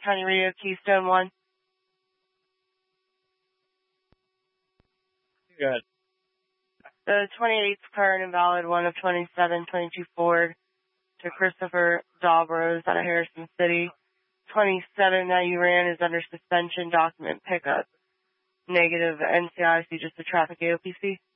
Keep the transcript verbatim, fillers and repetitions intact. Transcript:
County Radio, Keystone one. Good. The twenty-eight's car, an invalid one of twenty-seven twenty-two Ford to Christopher Dobros out of Harrison City. twenty-seven that you ran is under suspension, document pickup. Negative N C I C, just a traffic A O P C.